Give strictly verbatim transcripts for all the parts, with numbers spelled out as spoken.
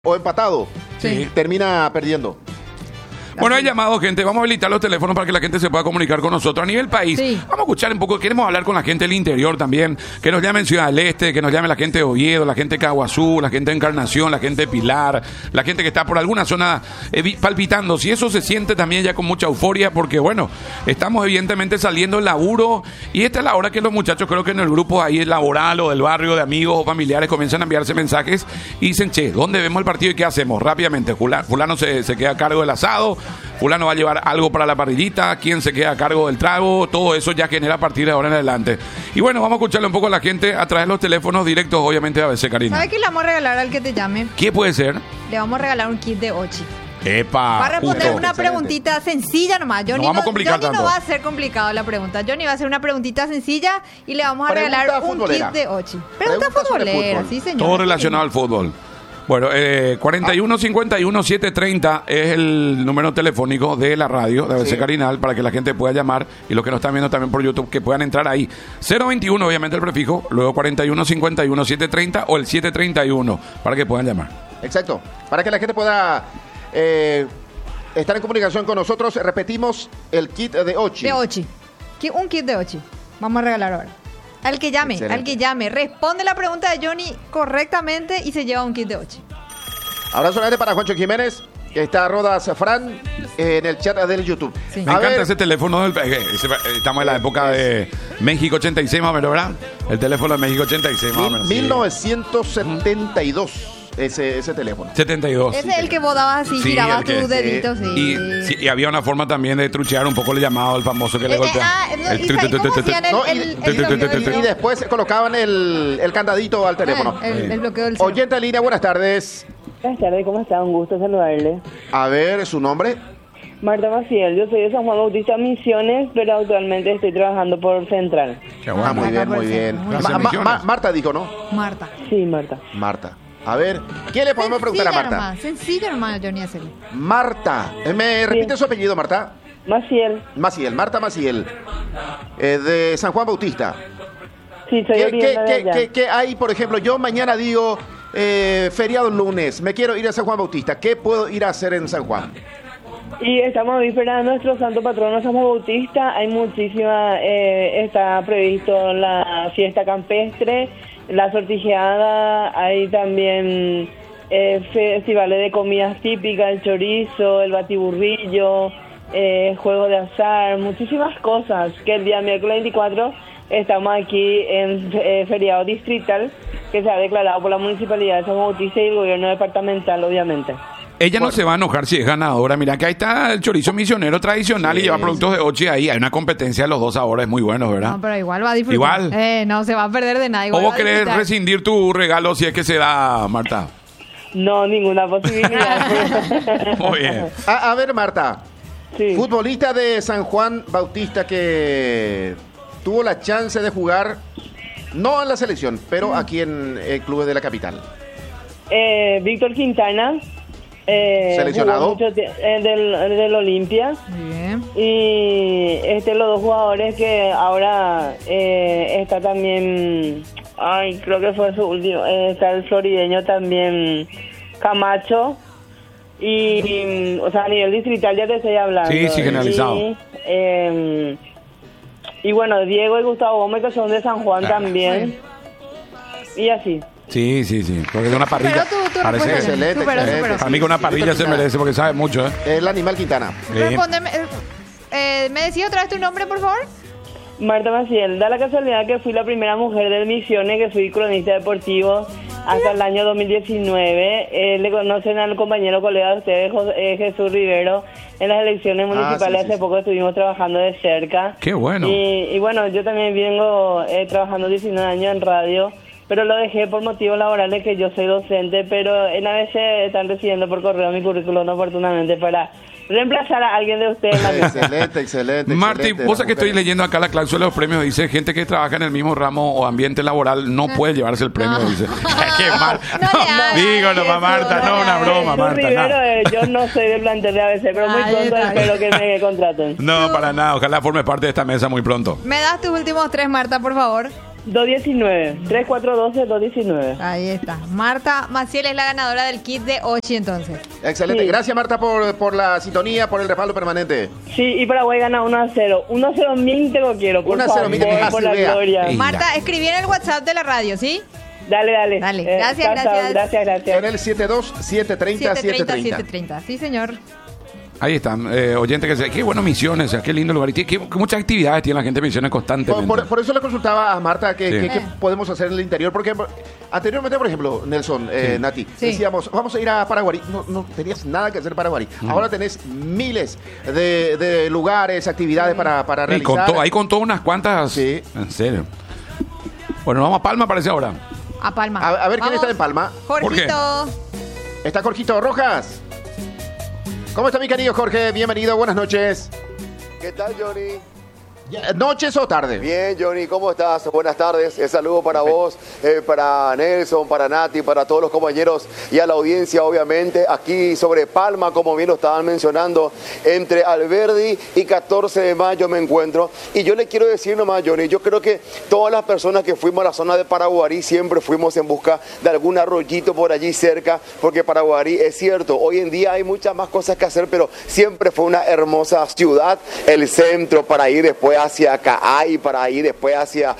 o empatado, Sí. termina perdiendo. Bueno, hay llamado, gente. Vamos a habilitar los teléfonos para que la gente se pueda comunicar con nosotros a nivel país. Sí. Vamos a escuchar un poco. Queremos hablar con la gente del interior también. Que nos llamen Ciudad del Este, que nos llame la gente de Oviedo, la gente de Caguazú, la gente de Encarnación, la gente de Pilar, la gente que está por alguna zona eh, vi- palpitando. Si eso se siente también ya con mucha euforia, porque bueno, estamos evidentemente saliendo del laburo y esta es la hora que los muchachos, creo que en el grupo ahí laboral o del barrio, de amigos o familiares, comienzan a enviarse mensajes y dicen, che, ¿dónde vemos el partido y qué hacemos? Rápidamente, Fulano, fulano se, se queda a cargo del asado, fulano va a llevar algo para la parrillita, quién se queda a cargo del trago, todo eso ya genera a partir de ahora en adelante. Y bueno, vamos a escucharle un poco a la gente a través de los teléfonos directos, obviamente, de A B C, Karina. ¿Sabes qué le vamos a regalar al que te llame? ¿Qué puede ser? Le vamos a regalar un kit de Ochi. Epa, Va a responder justo. una Excelente. preguntita sencilla nomás. Johnny No vamos a complicar Johnny no tanto. va a ser complicado la pregunta. Johnny va a hacer una preguntita sencilla y le vamos a Pregunta regalar un futbolera. kit de Ochi. Pregunta, Pregunta sobre futbolera, fútbol. sí señor. Todo relacionado al fútbol. Bueno, eh, cuarenta y uno cincuenta y uno setecientos treinta es el número telefónico de la radio de A B C Sí. Carinal para que la gente pueda llamar y los que nos están viendo también por YouTube que puedan entrar ahí. cero veintiuno, obviamente el prefijo, luego cuarenta y uno cincuenta y uno setecientos treinta o el setecientos treinta y uno para que puedan llamar. Exacto. Para que la gente pueda eh, estar en comunicación con nosotros, repetimos el kit de Ochi. De Ochi. Ki- Un kit de Ochi. Vamos a regalar ahora. Al que llame, Excelente. al que llame, responde la pregunta de Johnny correctamente y se lleva un kit de Ochi. Abrazo grande para Juancho Jiménez, que está Rodas Fran en el chat del YouTube. Sí. Me A encanta ver, ese teléfono del, eh, ese- eh, estamos en la época de México ochenta y seis más o menos, ¿verdad? El teléfono de México ochenta y seis más o mil- menos. sí. mil novecientos setenta y dos ese, ese teléfono. setenta y dos. Ese es el que vos dabas así, Sí, girabas el que- tus deditos. Sí. Y, sí, y había una forma también de truchear un poco el llamado, el famoso que le Eh, eh, golpea. ah, no, El ¿y tru- sabes tru- cómo tru- hacían el- No, y- el- y- el y- bloqueo? Y después colocaban el, el candadito al teléfono. Eh, el, el bloqueo del cero. Oyente en línea, buenas tardes. Buenas tardes, ¿cómo está? Un gusto saludarle. A ver, su nombre. Marta Maciel, yo soy de San Juan Bautista Misiones, pero actualmente estoy trabajando por Central. Qué Ah, bueno. muy bien, Acá por muy el bien. centro, muy Ma- bien. Ma- Misiones. Ma- Marta dijo, ¿no? Marta. Sí, Marta. Marta. A ver, ¿qué le podemos preguntar a Sencilla Marta? nomás, sencilla nomás, Johnny, hacerle. Marta. Eh, ¿Me repite su apellido, Marta? Maciel, Maciel, Marta Maciel. Eh, de San Juan Bautista. sí, soy ¿Qué, oriunda qué- de qué- allá. qué- qué hay, por ejemplo? Yo mañana digo, eh, feriado el lunes, me quiero ir a San Juan Bautista. ¿Qué puedo ir a hacer en San Juan? Y estamos víspera de nuestro santo patrono San Juan Bautista. Hay muchísima, eh, está previsto la fiesta campestre, la sortijeada, hay también eh, festivales de comidas típicas, el chorizo, el batiburrillo, eh, juego de azar, muchísimas cosas. Que el día miércoles veinticuatro estamos aquí en eh, feriado distrital que se ha declarado por la Municipalidad de San Juan Bautista y el gobierno departamental, obviamente. Ella no se va a enojar si es ganadora. Mira que ahí está el chorizo misionero tradicional y lleva productos de Ochi ahí. Hay una competencia de los dos sabores muy buenos, ¿verdad? No, pero igual va a disfrutar. Igual. Eh, no se va a perder de nada. ¿O Igual vos va a querés disfrutar. rescindir tu regalo si es que se da, Marta? No, ninguna posibilidad. Muy bien. A, a ver, Marta. Sí. Futbolista de San Juan Bautista que tuvo la chance de jugar, no en la selección, pero aquí en el club de la capital. Eh, Víctor Quintana. Eh, ¿Seleccionado? jugó mucho tie- eh, del, del Olimpia. Bien. Y este los dos jugadores que ahora eh, está también, ay, creo que fue su último, eh, está el florideño también, Camacho. Y, y, o sea, a nivel distrital ya te estoy hablando. Sí, sí, generalizado. Y, eh, y bueno, Diego y Gustavo Gómez, que son de San Juan Ah, también. Y así. Sí, sí, sí. Porque es una parrilla. Superó tu- tu Parece respuesta, que- Excelente, Superó, excelente. superó. para mí que una parrilla se merece porque sabe mucho, ¿eh? El animal Quintana. Sí. Respóndeme. eh, eh, ¿Me decía otra vez tu nombre, por favor? Marta Maciel, da la casualidad que fui la primera mujer del Misiones que fui cronista deportivo hasta el año dos mil diecinueve. Eh, le conocen al compañero colega de ustedes, Jos- eh, Jesús Rivero, en las elecciones municipales sí, sí, hace sí. poco estuvimos trabajando de cerca. Qué bueno. Y, y bueno, yo también vengo eh, trabajando diecinueve años en radio, pero lo dejé por motivos laborales, que yo soy docente, pero en A B C están recibiendo por correo mi currículum oportunamente para reemplazar a alguien de ustedes en la mesa. Excelente, excelente. Marti, excelente, vos sabés que las estoy mujeres. leyendo acá la cláusula de los premios. Dice gente que trabaja en el mismo ramo o ambiente laboral no puede llevarse el premio. No. Dice. Qué mal. No le hagas Digo nomás, eso, Marta, no no, le una hagas broma, Jesús Marta. Rivero, no. eh, yo no soy del plantel de A B C, pero muy Ahí pronto está. espero que me contraten. No, para nada. Ojalá forme parte de esta mesa muy pronto. ¿Me das tus últimos tres, Marta, por favor? dos diecinueve, tres cuatro uno dos, dos diecinueve. Ahí está. Marta Maciel es la ganadora del kit de Ochi entonces. Excelente. Sí. Gracias, Marta, por, por la sintonía, por el respaldo permanente. Sí, y Paraguay gana uno a cero. uno a cero Mintego quiero, por uno a cero favor, Mintego, por la vea. gloria. Ey. Marta, escribí en el WhatsApp de la radio, ¿sí? Dale, dale. Dale. Eh, Gracias, chao, chao. gracias. Gracias, gracias. En el siete dos, siete tres cero, siete tres cero. siete treinta. Sí, señor. Ahí están, eh, oyentes que se... Qué buenas Misiones, o sea, qué lindo lugar. Y qué, qué- qué muchas actividades tiene la gente de Misiones constantemente. Por, por- por eso le consultaba a Marta que, Sí. que- que Eh. podemos hacer en el interior, porque por- anteriormente, por ejemplo, Nelson, eh, Sí. Nati, Sí. decíamos, vamos a ir a Paraguarí. No, no tenías nada que hacer en Paraguarí. Ahora tenés miles de, de lugares, actividades para, para Y realizar. contó, ahí contó unas cuantas. Sí. En serio. Bueno, vamos a Palma, parece ahora. A Palma. A, a ver quién Vamos. está en Palma. Jorgito. Está Jorgito Rojas. ¿Cómo está mi querido Jorge? Bienvenido, buenas noches. ¿Qué tal, Johnny? Ya, ¿Noches o tarde? Bien, Johnny, ¿cómo estás? Buenas tardes. El saludo para vos, eh, para Nelson, para Nati, para todos los compañeros y a la audiencia, obviamente. Aquí sobre Palma, como bien lo estaban mencionando, entre Alberdi y catorce de mayo me encuentro. Y yo le quiero decir nomás, Johnny, yo creo que todas las personas que fuimos a la zona de Paraguarí siempre fuimos en busca de algún arroyito por allí cerca, porque Paraguarí es cierto, hoy en día hay muchas más cosas que hacer, pero siempre fue una hermosa ciudad, el centro para ir después hacia Caay, para ir después hacia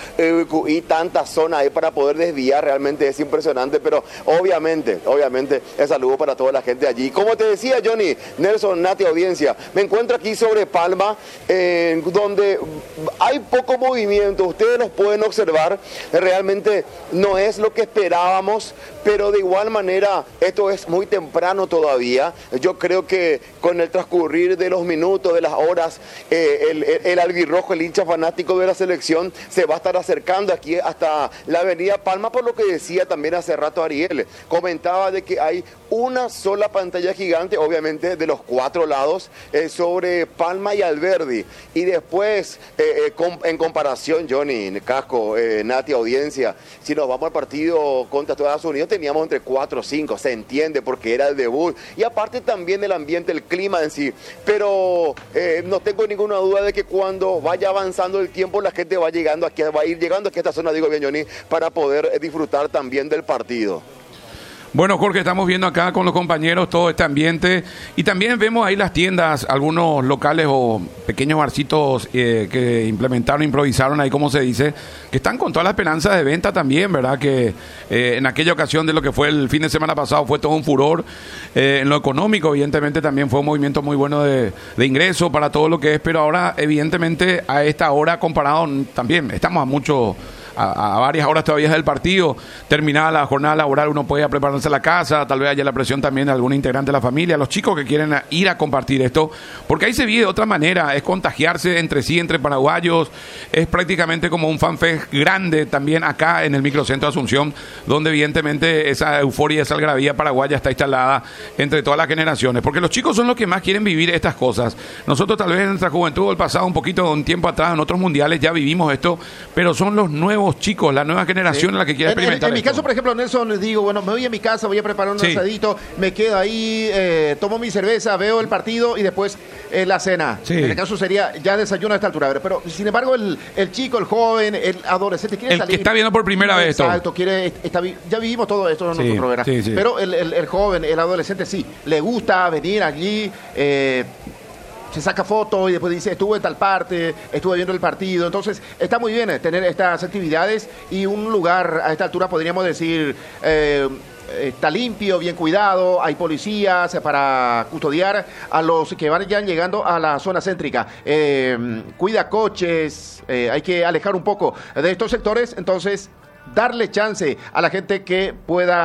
y tanta zona ahí para poder desviar, realmente es impresionante, pero obviamente, obviamente, el saludo para toda la gente allí. Como te decía, Johnny, Nelson, Nati, audiencia, me encuentro aquí sobre Palma, eh, donde hay poco movimiento, ustedes los pueden observar, realmente no es lo que esperábamos, pero de igual manera esto es muy temprano todavía. Yo creo que con el transcurrir de los minutos, de las horas, eh, el, el, el albirrojo, el hincha fanático de la selección, se va a estar acercando aquí hasta la avenida Palma, por lo que decía también hace rato Ariel. Comentaba de que hay una sola pantalla gigante, obviamente de los cuatro lados, eh, sobre Palma y Alberdi. Y después, eh, eh, com- en comparación, Johnny, Casco, eh, Nati, audiencia, si nos vamos al partido contra Estados Unidos, teníamos entre cuatro o cinco, se entiende, porque era el debut. Y aparte también el ambiente, el clima en sí. Pero eh, no tengo ninguna duda de que cuando vaya avanzando el tiempo, la gente va llegando aquí, va a ir llegando aquí a esta zona, digo bien, Johnny, para poder eh, disfrutar también del partido. Bueno, Jorge, estamos viendo acá con los compañeros todo este ambiente y también vemos ahí las tiendas, algunos locales o pequeños barcitos eh, que implementaron, improvisaron ahí, como se dice, que están con toda la esperanza de venta también, ¿verdad? Que eh, en aquella ocasión de lo que fue el fin de semana pasado fue todo un furor. Eh, en lo económico, evidentemente, también fue un movimiento muy bueno de, de ingreso para todo lo que es, pero ahora, evidentemente, a esta hora comparado también, estamos a mucho... A, a varias horas todavía del partido, terminada la jornada laboral, uno puede ir a prepararse a la casa, tal vez haya la presión también de algún integrante de la familia, los chicos que quieren a, ir a compartir esto, porque ahí se vive de otra manera, es contagiarse entre sí, entre paraguayos, es prácticamente como un fanfest grande también acá en el microcentro de Asunción, donde evidentemente esa euforia, esa algarabía paraguaya está instalada entre todas las generaciones, porque los chicos son los que más quieren vivir estas cosas. Nosotros tal vez en nuestra juventud del pasado, un poquito un tiempo atrás, en otros mundiales ya vivimos esto, pero son los nuevos chicos, la nueva generación Sí. la que quiere En, en- experimentar en mi esto. caso, por ejemplo, Nelson, digo, bueno, me voy a mi casa, voy a preparar un Sí. asadito, me quedo ahí, eh, tomo mi cerveza, veo el partido y después eh, la cena. Sí. En el caso sería ya desayuno a esta altura. Pero, sin embargo, el, el chico, el joven, el adolescente quiere El que salir. está viendo por primera vez esto. Exacto, quiere, está vi- ya vivimos todo esto Sí, nosotros, ¿verdad? sí, sí. Pero el, el- el joven, el adolescente, sí, le gusta venir allí, eh, se saca foto y después dice, estuve en tal parte, estuve viendo el partido. Entonces, está muy bien eh, tener estas actividades y un lugar a esta altura, podríamos decir, eh, está limpio, bien cuidado, hay policías para custodiar a los que vayan llegando a la zona céntrica. Eh, cuida coches, eh, hay que alejar un poco de estos sectores, entonces darle chance a la gente que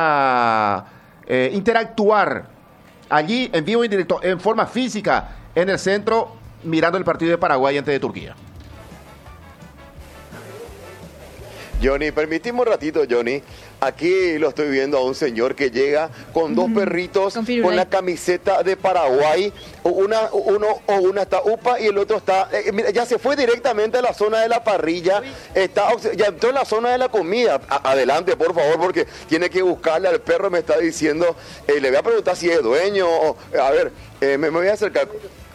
pueda eh, interactuar allí en vivo y en directo, en forma física, en el centro, mirando el partido de Paraguay ante de Turquía. Johnny, permitime un ratito, Johnny. Aquí lo estoy viendo a un señor que llega con dos perritos Con con, Firulais. la camiseta de Paraguay. Una, uno o una está UPA y el otro está... eh, mira, ya se fue directamente a la zona de la parrilla. Está, obs- ya entró en la zona de la comida. A- adelante, por favor, porque tiene que buscarle al perro. Me está diciendo... eh, le voy a preguntar si es dueño o... A ver, eh, me, me voy a acercar...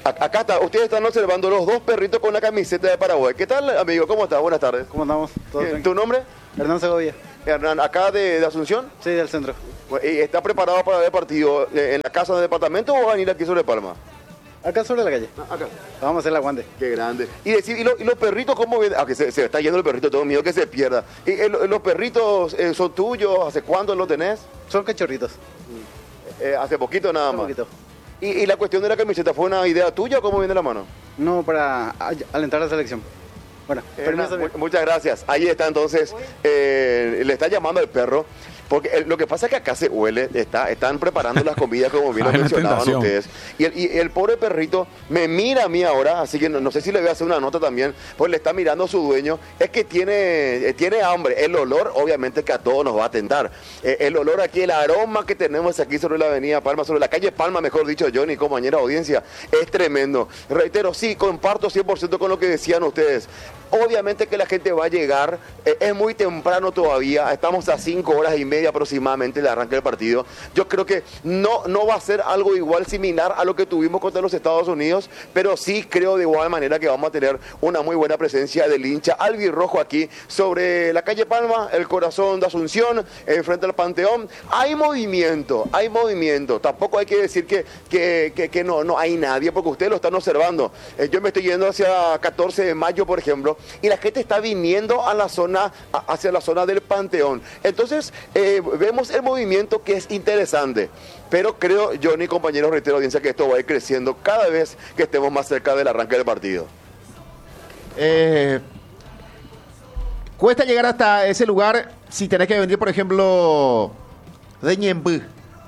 A- Acá está, ustedes están observando los dos perritos con la camiseta de Paraguay. ¿Qué tal, amigo? ¿Cómo estás? Buenas tardes. ¿Cómo andamos? ¿Todo Bien, bien? ¿Tu nombre? Hernán Segovia. Hernán, acá de, de Asunción. Sí, del centro. ¿Y está preparado para ver partido eh, en la casa del departamento o va a venir aquí sobre Palma? Acá sobre la calle. Acá. Vamos a hacer el aguante. Qué grande. Y decir, ¿y, lo- y los perritos cómo vienen? Ah, que se, se está yendo el perrito, tengo miedo que se pierda. ¿Y eh, lo- los perritos eh, son tuyos? ¿Hace cuánto los tenés? Son cachorritos. Eh, hace poquito nada Un más. poquito. ¿Y, y la cuestión de la camiseta fue una idea tuya o cómo viene la mano? No, para a- alentar a la selección. Bueno, Hernán, permiso. mu- muchas gracias. Ahí está entonces, eh, le está llamando al perro, porque eh, lo que pasa es que acá se huele, está, están preparando las comidas como bien lo Hay una mencionaban tentación. ustedes. Y el, y el pobre perrito me mira a mí ahora, así que no, no sé si le voy a hacer una nota también, pues le está mirando a su dueño, es que tiene, eh, tiene hambre. El olor obviamente que a todos nos va a tentar. Eh, el olor aquí, el aroma que tenemos aquí sobre la avenida Palma, sobre la calle Palma, mejor dicho, Johnny, compañera audiencia, es tremendo. Reitero, sí, comparto cien por ciento con lo que decían ustedes. Obviamente que la gente va a llegar, eh, es muy temprano todavía, estamos a cinco horas y media aproximadamente del arranque del partido. Yo creo que no, no va a ser algo igual similar a lo que tuvimos contra los Estados Unidos, pero sí creo de igual manera que vamos a tener una muy buena presencia del hincha albirrojo aquí sobre la calle Palma, el corazón de Asunción, enfrente al Panteón. Hay movimiento, hay movimiento. Tampoco hay que decir que, que, que, que no, no hay nadie, porque ustedes lo están observando. Eh, yo me estoy yendo hacia catorce de mayo, por ejemplo, y la gente está viniendo a la zona, a- hacia la zona del Panteón. Entonces, eh, vemos el movimiento que es interesante. Pero creo, Johnny, compañeros, reitero, audiencia, que esto va a ir creciendo cada vez que estemos más cerca del arranque del partido. Eh, cuesta llegar hasta ese lugar si tenés que venir, por ejemplo, de Ñembú.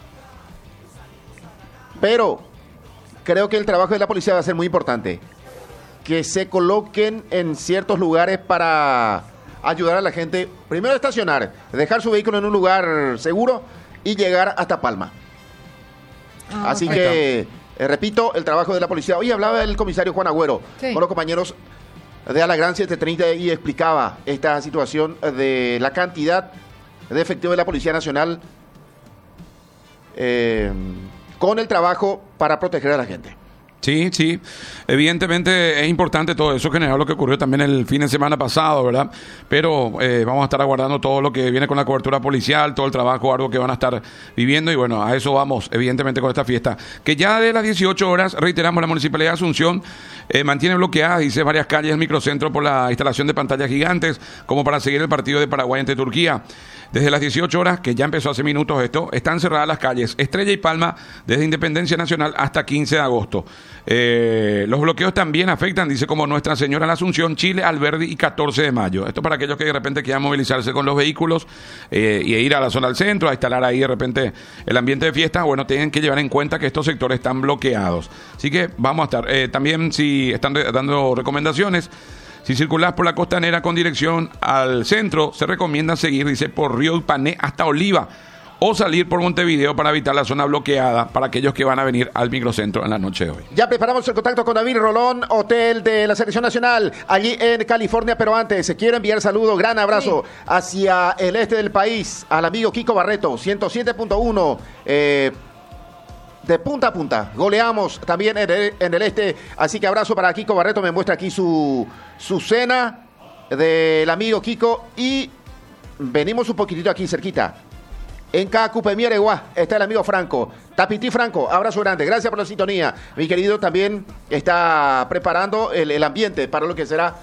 Pero creo que el trabajo de la policía va a ser muy importante. Que se coloquen en ciertos lugares para ayudar a la gente, primero a estacionar, dejar su vehículo en un lugar seguro y llegar hasta Palma. Ah, Así ok. que, eh, repito, el trabajo de la policía. Hoy hablaba el comisario Juan Agüero Sí. con los compañeros de Alagrán setecientos treinta y explicaba esta situación de la cantidad de efectivo de la Policía Nacional eh, con el trabajo para proteger a la gente. Sí, sí. Evidentemente es importante todo eso, general, lo que ocurrió también el fin de semana pasado, ¿verdad? Pero eh, vamos a estar aguardando todo lo que viene con la cobertura policial, todo el trabajo arduo que van a estar viviendo y bueno, a eso vamos, evidentemente, con esta fiesta. Que ya de las dieciocho horas, reiteramos, la Municipalidad de Asunción eh, mantiene bloqueadas, dice, varias calles del microcentro por la instalación de pantallas gigantes, como para seguir el partido de Paraguay ante Turquía. Desde las dieciocho horas, que ya empezó hace minutos esto, están cerradas las calles Estrella y Palma desde Independencia Nacional hasta quince de agosto. Eh, los bloqueos también afectan, dice, como Nuestra Señora en la Asunción, Chile, Alberdi y catorce de mayo. Esto para aquellos que de repente quieran movilizarse con los vehículos eh, y ir a la zona del centro, a instalar ahí de repente el ambiente de fiesta. Bueno, tienen que llevar en cuenta que estos sectores están bloqueados. Así que vamos a estar. Eh, también si están re- dando recomendaciones. Si circulás por la costanera con dirección al centro, se recomienda seguir, dice, por Río Ipané hasta Oliva o salir por Montevideo para evitar la zona bloqueada para aquellos que van a venir al microcentro en la noche de hoy. Ya preparamos el contacto con David Rolón, hotel de la Selección Nacional, allí en California, pero antes, se quiero enviar saludo, gran abrazo hacia el este del país, al amigo Kiko Barreto, ciento siete punto uno, eh, de punta a punta. Goleamos también en el, en el este, así que abrazo para Kiko Barreto, me muestra aquí su, su cena del amigo Kiko y venimos un poquitito aquí cerquita. En Cacupemieregua está el amigo Franco. Tapití Franco, abrazo grande. Gracias por la sintonía. Mi querido también está preparando el, el ambiente para lo que será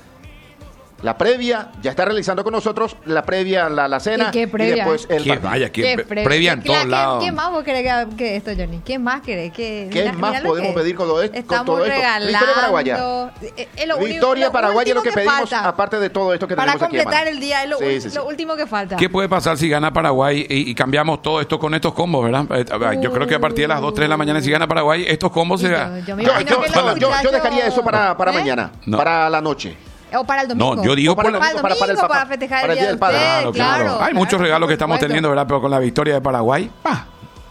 la previa. Ya está realizando con nosotros la previa, la, la cena. ¿Y qué previa? Y después el Que partido. vaya, que ¿Qué pre- pre- previa en qué- todos qué- lados. ¿Qué más vos querés que, que esto, Johnny? ¿Qué más querés? Que, ¿Qué mira- más mira lo podemos que pedir con todo esto- con estamos todo esto? regalando. Victoria paraguaya. Eh, es lo único- Victoria lo paraguaya es lo que, último pedimos, falta. aparte de todo esto que Para tenemos aquí. completar hermano. el día, es lo, Sí, ul- sí, sí. lo último que falta. ¿Qué puede pasar si gana Paraguay y, y cambiamos todo esto con estos combos, verdad? Eh, Yo creo que a partir de las dos, tres de la mañana, si gana Paraguay, estos combos Y se... yo- yo me Yo, imagino yo- que yo- los yo- yo muchachos- dejaría eso para, para ¿Eh? mañana, No. para la noche. O para el domingo. No, yo digo O para por el la- Para domingo, el para, para el domingo, papá, para festejar para el Día del Padre. Padre. Claro, claro. claro, Hay muchos claro, regalos que por estamos supuesto. teniendo, ¿verdad? Pero con la victoria de Paraguay, ¡pah!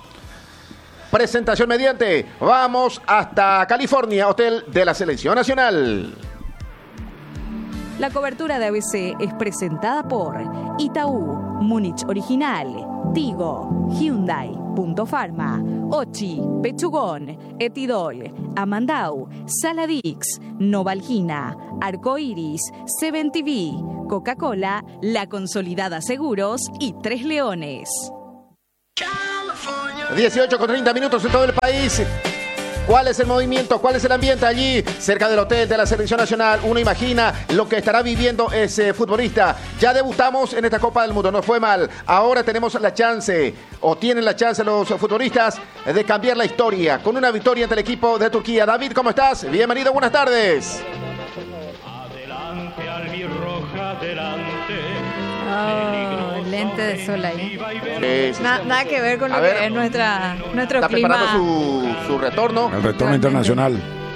Presentación mediante. Vamos hasta California, hotel de la Selección Nacional. La cobertura de A B C es presentada por Itaú, Múnich Original, Tigo, Hyundai, Punto Pharma, Ochi, Pechugón, Etidol, Amandau, Saladix, Novalgina, Arcoiris, Seven T V, Coca-Cola, La Consolidada Seguros y Tres Leones. dieciocho con treinta minutos en todo el país. ¿Cuál es el movimiento? ¿Cuál es el ambiente allí cerca del hotel de la Selección Nacional? Uno imagina lo que estará viviendo ese futbolista. Ya debutamos en esta Copa del Mundo, no fue mal. Ahora tenemos la chance, o tienen la chance los futbolistas, de cambiar la historia con una victoria ante el equipo de Turquía. David, ¿cómo estás? Bienvenido, buenas tardes. Adelante, albirroja, adelante. Oh, lente de sol ahí. Sí, sí, Na- sí. nada que ver con lo A que ver, es nuestra, nuestro Está clima. preparando su, su retorno. El retorno internacional.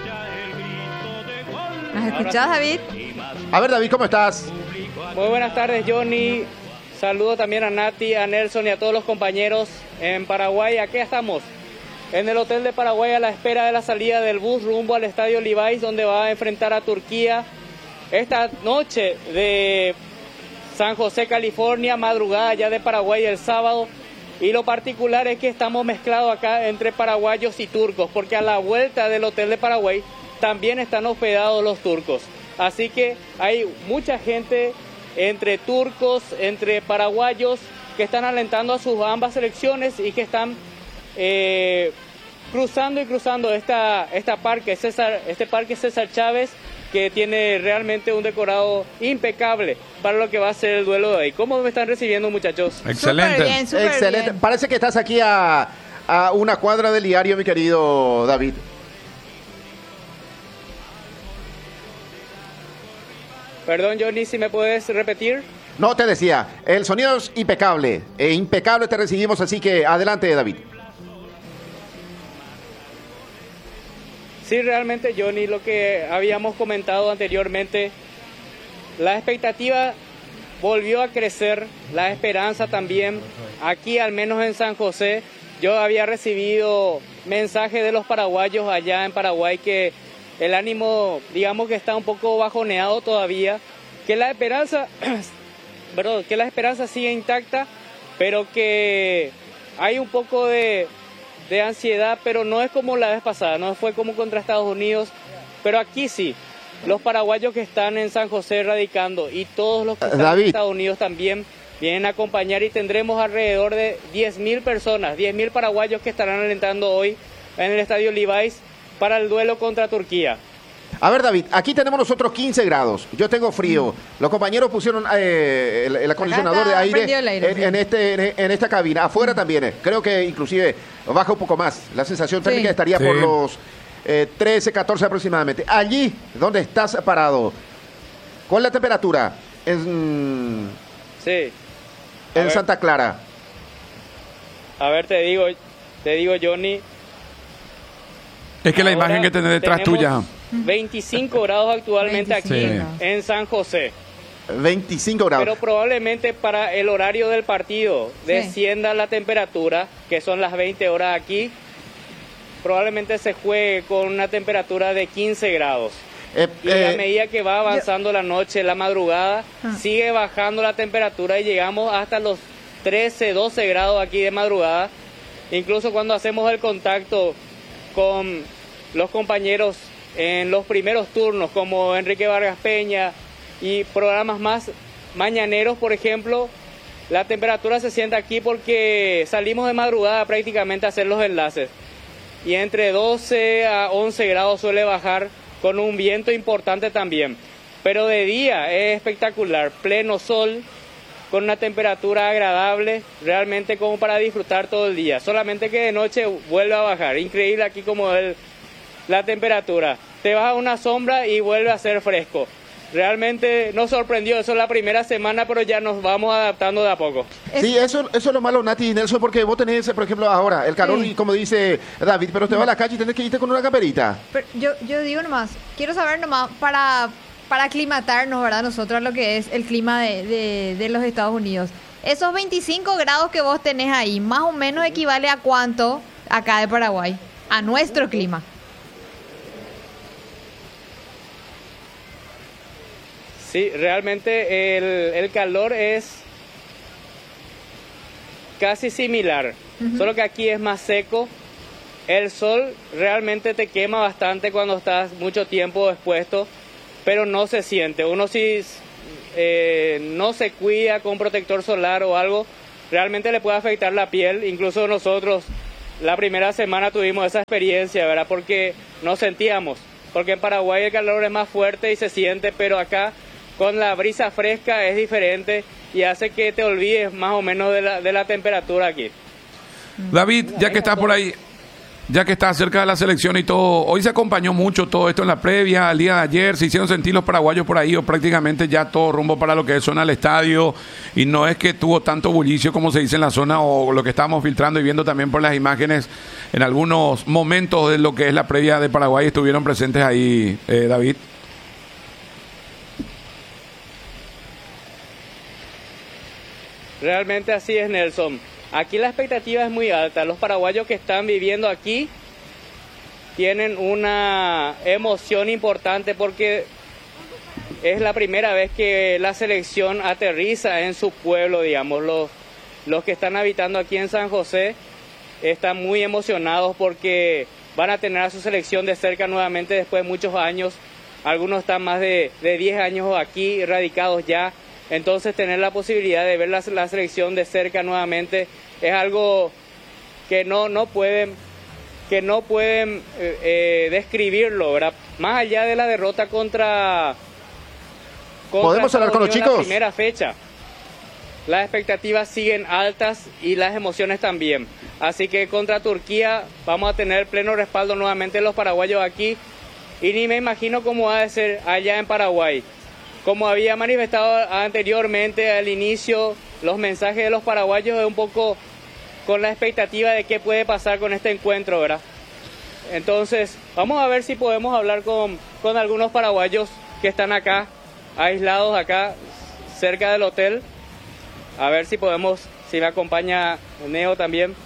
¿Nos escuchás, David? A ver, David, ¿cómo estás? Muy buenas tardes, Johnny. Saludo también a Nati, a Nelson y a todos los compañeros en Paraguay. Aquí estamos, en el hotel de Paraguay, a la espera de la salida del bus rumbo al estadio Levi's, donde va a enfrentar a Turquía esta noche de San José, California, madrugada ya de Paraguay el sábado. Y lo particular es que estamos mezclados acá entre paraguayos y turcos, porque a la vuelta del hotel de Paraguay también están hospedados los turcos. Así que hay mucha gente entre turcos, entre paraguayos, que están alentando a sus ambas selecciones y que están eh, cruzando y cruzando esta, esta parque, César, este parque César Chávez, que tiene realmente un decorado impecable para lo que va a ser el duelo de hoy. ¿Cómo me están recibiendo, muchachos? Excelente. Súper bien, súper Excelente. bien. Parece que estás aquí a, a una cuadra del diario, mi querido David. Perdón, Johnny, si me puedes repetir. No, te decía, el sonido es impecable. E impecable te recibimos, así que adelante, David. Sí, realmente, Johnny, lo que habíamos comentado anteriormente, la expectativa volvió a crecer, la esperanza también, aquí al menos en San José. Yo había recibido mensajes de los paraguayos allá en Paraguay que el ánimo, digamos que está un poco bajoneado todavía, que la esperanza, perdón, que la esperanza sigue intacta, pero que hay un poco de... de ansiedad, pero no es como la vez pasada, no fue como contra Estados Unidos, pero aquí sí, los paraguayos que están en San José radicando y todos los que están David. en Estados Unidos también vienen a acompañar y tendremos alrededor de diez mil personas, diez mil paraguayos que estarán alentando hoy en el estadio Levi's para el duelo contra Turquía. A ver, David, aquí tenemos nosotros quince grados. Yo tengo frío. Los compañeros pusieron eh, el, el acondicionador está de aire, prendido el aire, en, sí. en este, en, en esta cabina. Afuera también. eh. Creo que inclusive baja un poco más. La sensación Sí. térmica estaría Sí. por los eh, trece, catorce aproximadamente. Allí, donde estás parado, ¿cuál es la temperatura? En, Sí, A en ver. Santa Clara. a ver, te digo, te digo, Johnny. Es que la ahora imagen que tenés detrás tenemos tuya. veinticinco grados actualmente veinticinco. aquí en San José. veinticinco grados. Pero probablemente para el horario del partido Sí. descienda la temperatura, que son las veinte horas aquí, probablemente se juegue con una temperatura de quince grados. Eh, Y eh, a medida que va avanzando la noche, la madrugada, Ah. sigue bajando la temperatura y llegamos hasta los trece, doce grados aquí de madrugada. Incluso cuando hacemos el contacto con los compañeros en los primeros turnos, como Enrique Vargas Peña y programas más mañaneros, por ejemplo, la temperatura se siente aquí porque salimos de madrugada prácticamente a hacer los enlaces. Y entre doce a once grados suele bajar con un viento importante también. Pero de día es espectacular, pleno sol, con una temperatura agradable, realmente como para disfrutar todo el día. Solamente que de noche vuelve a bajar. Increíble aquí como es la temperatura. Te vas a una sombra y vuelve a ser fresco. Realmente nos sorprendió eso la primera semana, pero ya nos vamos adaptando de a poco. Sí, eso, eso es lo malo, Nati y Nelson, porque vos tenés, por ejemplo, ahora el calor, Sí. y como dice David, pero te vas a la calle y tenés que irte con una camperita. Pero yo, yo digo nomás, quiero saber nomás para, para aclimatarnos, ¿verdad? Nosotros a lo que es el clima de, de, de los Estados Unidos. Esos veinticinco grados que vos tenés ahí, más o menos equivale a cuánto acá de Paraguay, a nuestro clima. Sí, realmente el, el calor es casi similar. Uh-huh. Solo que aquí es más seco. El sol realmente te quema bastante cuando estás mucho tiempo expuesto, pero no se siente. Uno si eh, no se cuida con protector solar o algo, realmente le puede afectar la piel. Incluso nosotros la primera semana tuvimos esa experiencia, ¿verdad? Porque no sentíamos. Porque en Paraguay el calor es más fuerte y se siente, pero acá con la brisa fresca es diferente y hace que te olvides más o menos de la, de la temperatura aquí. David, ya que estás por ahí, ya que estás cerca de la selección y todo, hoy se acompañó mucho todo esto en la previa, el día de ayer, se hicieron sentir los paraguayos por ahí o prácticamente ya todo rumbo para lo que es zona del estadio y no es que tuvo tanto bullicio como se dice en la zona o lo que estamos filtrando y viendo también por las imágenes en algunos momentos de lo que es la previa de Paraguay estuvieron presentes ahí, eh, David. Realmente así es, Nelson. Aquí la expectativa es muy alta. Los paraguayos que están viviendo aquí tienen una emoción importante porque es la primera vez que la selección aterriza en su pueblo, digamos. Los, los que están habitando aquí en San José están muy emocionados porque van a tener a su selección de cerca nuevamente después de muchos años. Algunos están más de, de diez años aquí, radicados ya. Entonces tener la posibilidad de ver la, la selección de cerca nuevamente es algo que no, no pueden, que no pueden eh, eh, describirlo, ¿verdad? Más allá de la derrota contra, contra ¿Podemos hablar con los chicos? La primera fecha. Las expectativas siguen altas y las emociones también. Así que contra Turquía vamos a tener pleno respaldo nuevamente de los paraguayos aquí y ni me imagino cómo va a ser allá en Paraguay. Como había manifestado anteriormente al inicio, los mensajes de los paraguayos es un poco con la expectativa de qué puede pasar con este encuentro, ¿verdad? Entonces, vamos a ver si podemos hablar con, con algunos paraguayos que están acá, aislados acá, cerca del hotel. A ver si podemos, si me acompaña Neo también.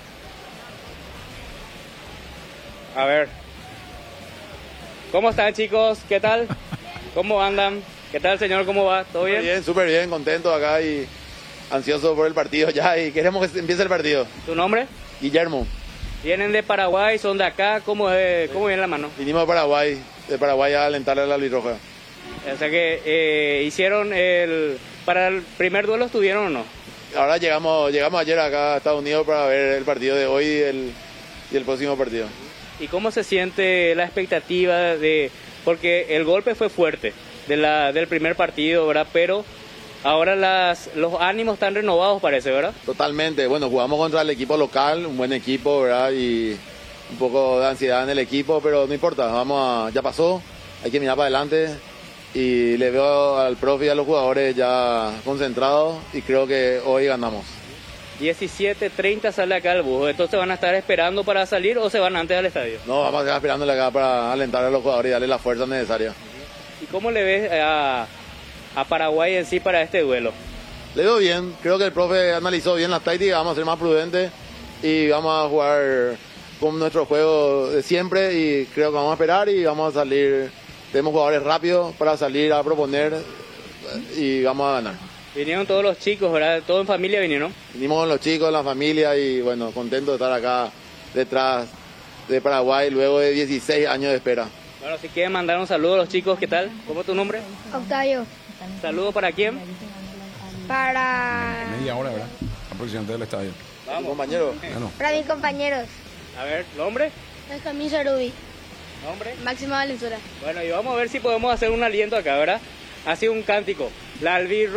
A ver. ¿Cómo están, chicos? ¿Qué tal? ¿Cómo andan? ¿Qué tal, señor? ¿Cómo va? ¿Todo bien? Bien, súper bien, contento acá y ansioso por el partido ya y queremos que empiece el partido. ¿Tu nombre? Guillermo. Vienen de Paraguay, son de acá, ¿cómo, es, cómo viene la mano? Vinimos de Paraguay, de Paraguay a alentarle a la albirroja. O sea que eh, hicieron el... ¿Para el primer duelo estuvieron o no? Ahora llegamos llegamos ayer acá a Estados Unidos para ver el partido de hoy y el, y el próximo partido. ¿Y cómo se siente la expectativa de...? Porque el golpe fue fuerte. De la, del primer partido, ¿verdad? Pero ahora las, los ánimos están renovados, parece, ¿verdad? Totalmente. Bueno, jugamos contra el equipo local, un buen equipo, ¿verdad? Y un poco de ansiedad en el equipo, pero no importa, vamos a, ya pasó, hay que mirar para adelante y le veo al profe y a los jugadores ya concentrados y creo que hoy ganamos. diecisiete treinta sale acá el bus, ¿entonces van a estar esperando para salir o se van antes al estadio? No, vamos a estar esperándole acá para alentar a los jugadores y darle la fuerza necesaria. ¿Y cómo le ves a, a Paraguay en sí para este duelo? Le veo bien, creo que el profe analizó bien las tácticas, vamos a ser más prudentes y vamos a jugar con nuestro juego de siempre y creo que vamos a esperar y vamos a salir, tenemos jugadores rápidos para salir a proponer y vamos a ganar. Vinieron todos los chicos, ¿verdad? Todo en familia vinieron. Vinimos con los chicos, la familia y bueno, contento de estar acá detrás de Paraguay luego de dieciséis años de espera. Bueno, si quieren mandar un saludo a los chicos, ¿qué tal? ¿Cómo es tu nombre? Octavio. ¿Saludo para quién? Para... Media hora, ¿verdad? Al presidente del estadio. Vamos, compañero. Bueno. Para mis compañeros. A ver, ¿nombre? Benjamín Sarubi. ¿Nombre? Máxima Valenzuela. Bueno, y vamos a ver si podemos hacer un aliento acá, ¿verdad? Así un cántico. La albirroja.